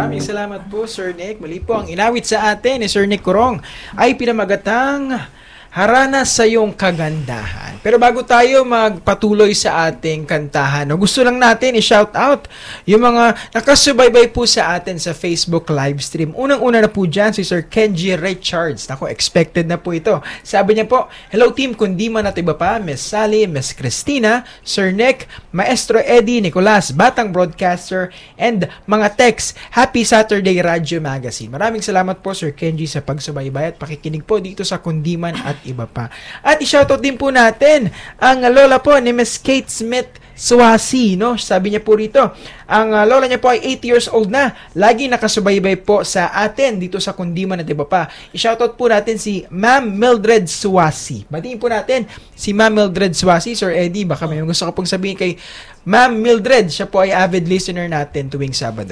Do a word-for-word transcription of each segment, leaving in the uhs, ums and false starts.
Maraming salamat po, Sir Nick. Muli po, ang inawit sa atin ni Sir Nick Corong ay pinamagatang Harana sa iyong kagandahan. Pero bago tayo magpatuloy sa ating kantahan, no, gusto lang natin i-shout out yung mga nakasubaybay po sa atin sa Facebook live stream. Unang-una na po dyan si Sir Kenji Richards. Ako, expected na po ito. Sabi niya po, hello team, kundi man at iba pa, Miss Sally, Miss Christina, Sir Nick, Maestro Eddie, Nicolas, Batang Broadcaster, and mga text. Happy Saturday Radio Magazine. Maraming salamat po Sir Kenji sa pagsubaybay at pakikinig po dito sa Kundiman at iba pa. At i-shoutout din po natin ang lola po ni Miss Kate Smith Suwasi, no? Sabi niya po rito, ang uh, lola niya po ay eight years old na. Lagi nakasubaybay po sa atin dito sa Kundiman at iba pa. I-shoutout po natin si Ma'am Mildred Suwasi. Batiin po natin si Ma'am Mildred Suwasi. Sir Eddie, baka may gusto ko pong sabihin kay Ma'am Mildred. Siya po ay avid listener natin tuwing Sabado.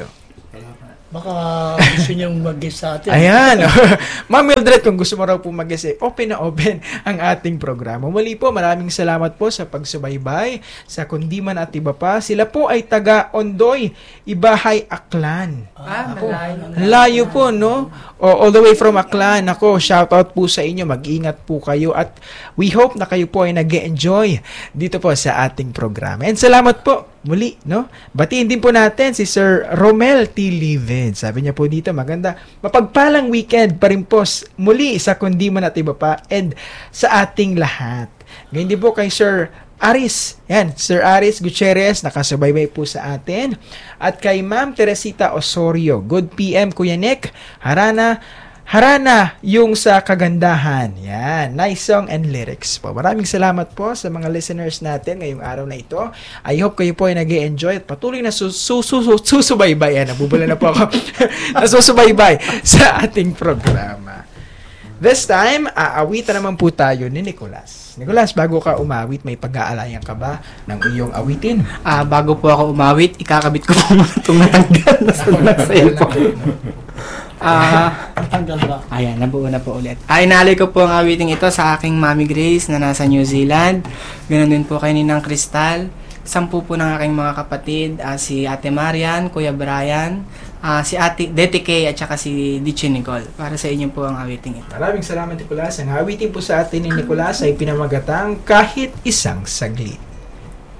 Baka gusto niyang mag-guest sa atin. Ayan. Ma'am Mildred, kung gusto mo raw po mag-guest, eh, open na open ang ating programa. Muli po, maraming salamat po sa pagsubaybay sa Kundiman at iba pa. Sila po ay taga Ondoy, Ibahay, Aklan. Ah, Ako, malayo. layo po, no? O, all the way from Aklan. Ako, shout out po sa inyo. Mag-ingat po kayo at we hope na kayo po ay nag-enjoy dito po sa ating programa. And salamat po muli, no? Batiin din po natin si Sir Romel T. Livid. Sabi niya po dito, maganda. Mapagpalang weekend pa rin po muli sa Kundiman at iba pa and sa ating lahat. Ngayon din po kay Sir Aris. Yan, Sir Aris Gutierrez, nakasubaybay po sa atin. At kay Ma'am Teresita Osorio. Good P M, Kuya Nick. Harana. Harana yung sa kagandahan. Yan. Nice song and lyrics po. Maraming salamat po sa mga listeners natin ngayong araw na ito. I hope kayo po ay nag-e-enjoy at patuloy na sus- sus- sus- susubaybay. Yan, nabubula na po ako. Nasusubaybay sa ating programa. This time, aawitan naman po tayo ni Nicolas. Nicolas, bago ka umawit, may pag-aalayan ka ba ng iyong awitin? Ah, bago po ako umawit, ikakabit ko po muna itong natanggal na sa cellphone. Ah, Tanggal ba? ayan, nabuo na po ulit. Ay, inaalay ko po ang awiting ito sa aking Mami Grace na nasa New Zealand. Ganon din po kay Ninang Crystal. Sampu po ng aking mga kapatid, ah, si Ate Marian, Kuya Brian, ah, si Ate Dete Kay at saka si Dichi Nicole. Para sa inyo po ang awiting ito. Maraming salamat, Nicolas. Ang awitin po sa atin ni Nicolas ay pinamagatang Kahit Isang Saglit.